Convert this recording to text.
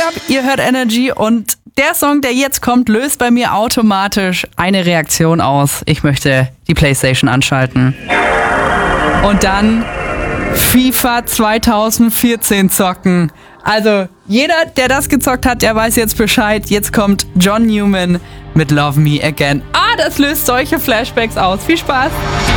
up? Ihr hört Energy und der Song, der jetzt kommt, löst bei mir automatisch eine Reaktion aus. Ich möchte die PlayStation anschalten. Und dann FIFA 2014 zocken. Also jeder, der das gezockt hat, der weiß jetzt Bescheid. Jetzt kommt John Newman mit Love Me Again. Das löst solche Flashbacks aus. Viel Spaß!